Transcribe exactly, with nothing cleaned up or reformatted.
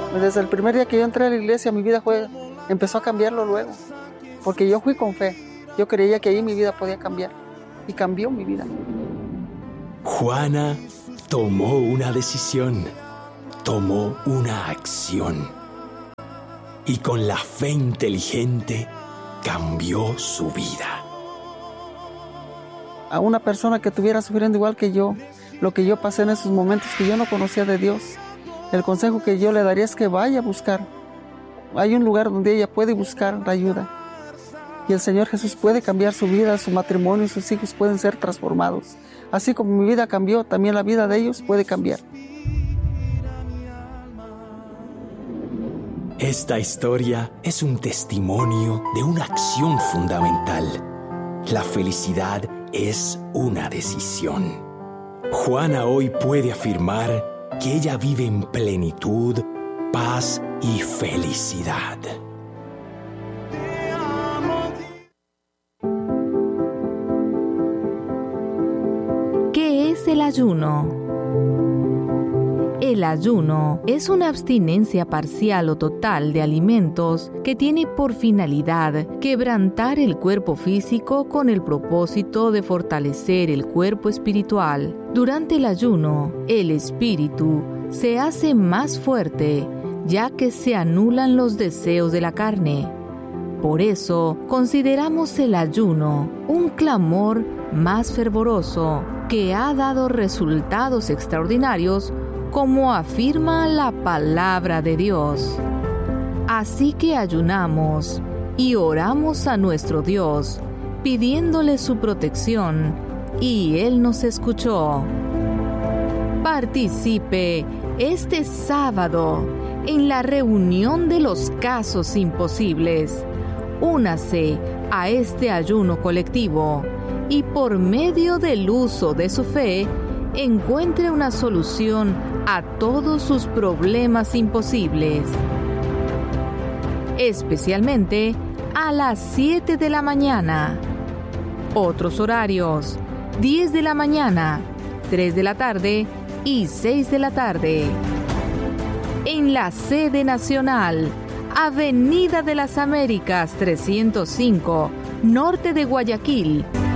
Desde el primer día que yo entré a la iglesia, mi vida fue, empezó a cambiarlo luego, porque yo fui con fe. Yo creía que ahí mi vida podía cambiar, y cambió mi vida. Juana tomó una decisión, tomó una acción, y con la fe inteligente cambió su vida. A una persona que estuviera sufriendo igual que yo, lo que yo pasé en esos momentos que yo no conocía de Dios, el consejo que yo le daría es que vaya a buscar. Hay un lugar donde ella puede buscar la ayuda. Y el Señor Jesús puede cambiar su vida, su matrimonio y sus hijos pueden ser transformados. Así como mi vida cambió, también la vida de ellos puede cambiar. Esta historia es un testimonio de una acción fundamental. La felicidad es una decisión. Juana hoy puede afirmar que ella vive en plenitud, paz y felicidad. ¿Qué es el ayuno? El ayuno es una abstinencia parcial o total de alimentos que tiene por finalidad quebrantar el cuerpo físico con el propósito de fortalecer el cuerpo espiritual. Durante el ayuno, el espíritu se hace más fuerte, ya que se anulan los deseos de la carne. Por eso, consideramos el ayuno un clamor más fervoroso que ha dado resultados extraordinarios, como afirma la palabra de Dios. Así que ayunamos y oramos a nuestro Dios, pidiéndole su protección, y Él nos escuchó. Participe este sábado en la reunión de los casos imposibles. Únase a este ayuno colectivo y por medio del uso de su fe, encuentre una solución a todos sus problemas imposibles. Especialmente a las siete de la mañana. Otros horarios: diez de la mañana, tres de la tarde y seis de la tarde. En la sede nacional, Avenida de las Américas trescientos cinco, norte de Guayaquil,